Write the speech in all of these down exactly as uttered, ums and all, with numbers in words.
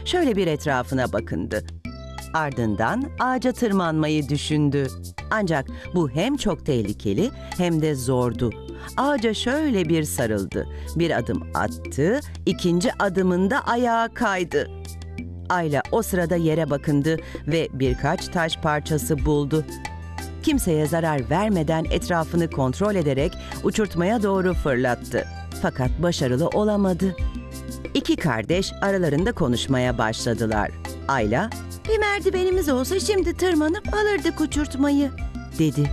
şöyle bir etrafına bakındı. Ardından ağaca tırmanmayı düşündü. Ancak bu hem çok tehlikeli hem de zordu. Ağaca şöyle bir sarıldı. Bir adım attı, ikinci adımında ayağa kaydı. Ayla o sırada yere bakındı ve birkaç taş parçası buldu. Kimseye zarar vermeden etrafını kontrol ederek uçurtmaya doğru fırlattı. Fakat başarılı olamadı. İki kardeş aralarında konuşmaya başladılar. Ayla, "Bir merdivenimiz olsa şimdi tırmanıp alırdık uçurtmayı," dedi.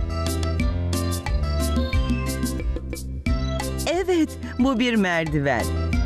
Evet, bu bir merdiven.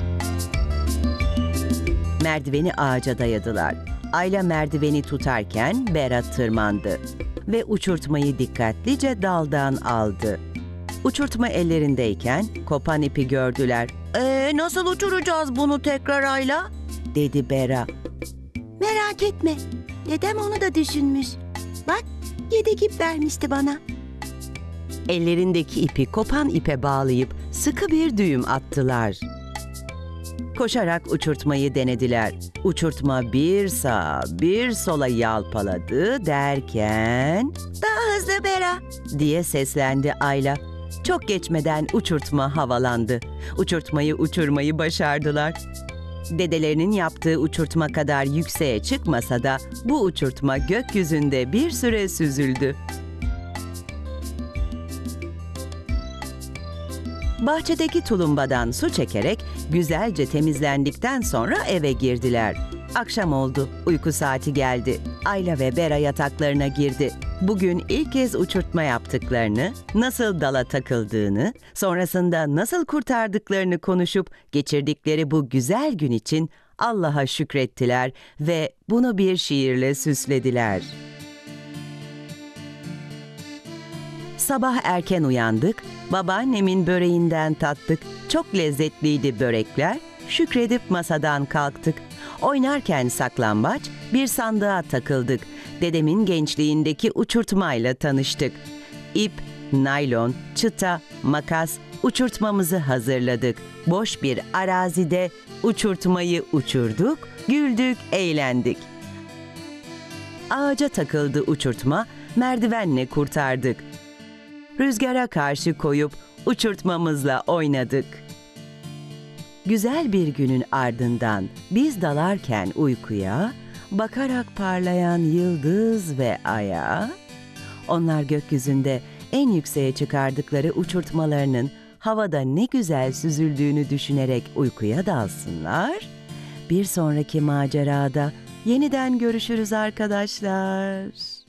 Merdiveni ağaca dayadılar. Ayla merdiveni tutarken Bera tırmandı ve uçurtmayı dikkatlice daldan aldı. Uçurtma ellerindeyken kopan ipi gördüler. "Ee, nasıl uçuracağız bunu tekrar Ayla?" dedi Bera. "Merak etme, dedem onu da düşünmüş. Bak, yedek ip vermişti bana." Ellerindeki ipi kopan ipe bağlayıp sıkı bir düğüm attılar. Koşarak uçurtmayı denediler. Uçurtma bir sağa bir sola yalpaladı derken "Daha hızlı Bera," diye seslendi Ayla. Çok geçmeden uçurtma havalandı. Uçurtmayı uçurmayı başardılar. Dedelerinin yaptığı uçurtma kadar yükseğe çıkmasa da bu uçurtma gökyüzünde bir süre süzüldü. Bahçedeki tulumbadan su çekerek güzelce temizlendikten sonra eve girdiler. Akşam oldu, uyku saati geldi. Ayla ve Bera yataklarına girdi. Bugün ilk kez uçurtma yaptıklarını, nasıl dala takıldığını, sonrasında nasıl kurtardıklarını konuşup geçirdikleri bu güzel gün için Allah'a şükrettiler ve bunu bir şiirle süslediler. Sabah erken uyandık, babaannemin böreğinden tattık. Çok lezzetliydi börekler, şükredip masadan kalktık. Oynarken saklambaç, bir sandığa takıldık. Dedemin gençliğindeki uçurtmayla tanıştık. İp, naylon, çıta, makas, uçurtmamızı hazırladık. Boş bir arazide uçurtmayı uçurduk, güldük, eğlendik. Ağaca takıldı uçurtma, merdivenle kurtardık. Rüzgara karşı koyup uçurtmamızla oynadık. Güzel bir günün ardından biz dalarken uykuya, bakarak parlayan yıldız ve aya, onlar gökyüzünde en yükseğe çıkardıkları uçurtmalarının havada ne güzel süzüldüğünü düşünerek uykuya dalsınlar. Bir sonraki macerada yeniden görüşürüz arkadaşlar.